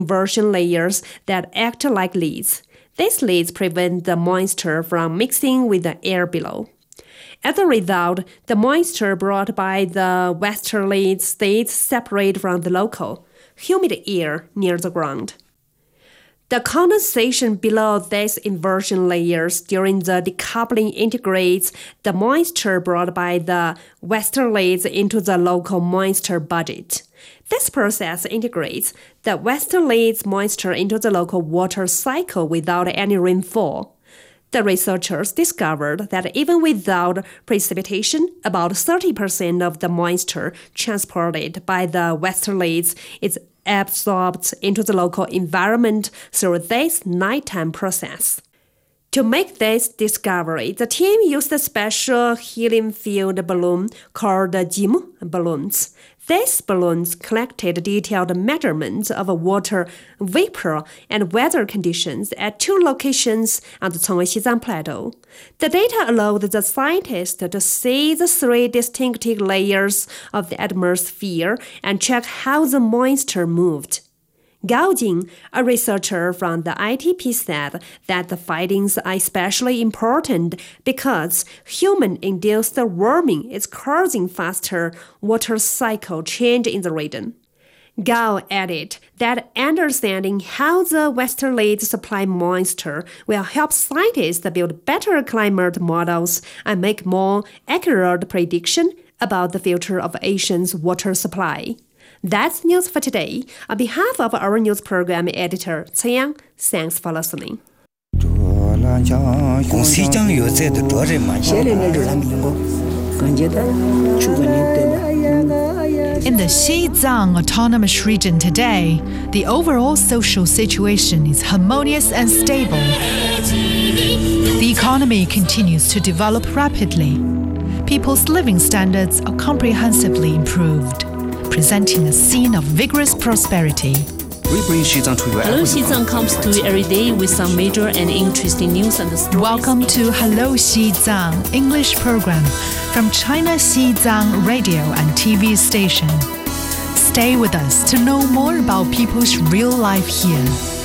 inversion layers that act like lids. These lids prevent the moisture from mixing with the air below. As a result, the moisture brought by the westerly stays separate from the local, humid air near the ground. The condensation below these inversion layers during the decoupling integrates the moisture brought by the westerlies into the local moisture budget. This process integrates the westerlies moisture into the local water cycle without any rainfall. The researchers discovered that even without precipitation, about 30% of the moisture transported by the westerlies is absorbed into the local environment through this nighttime process. To make this discovery, the team used a special helium-filled balloon called the JIM balloons. These balloons collected detailed measurements of water vapor and weather conditions at 2 locations on the Congwei Xizang Plateau. The data allowed the scientists to see the 3 distinctive layers of the atmosphere and check how the moisture moved. Gao Jing, a researcher from the ITP, said that the findings are especially important because human-induced warming is causing faster water cycle change in the region. Gao added that understanding how the westerlies supply moisture will help scientists build better climate models and make more accurate predictions about the future of Asia's water supply. That's news for today. On behalf of our news program editor, Cui Yang, thanks for listening. In the Xizang Autonomous Region today, the overall social situation is harmonious and stable. The economy continues to develop rapidly. People's living standards are comprehensively improved, presenting a scene of vigorous prosperity. Hello Xizang comes to you every day with some major and interesting news and stories. Welcome to Hello Xizang English program from China Xizang radio and TV station. Stay with us to know more about people's real life here.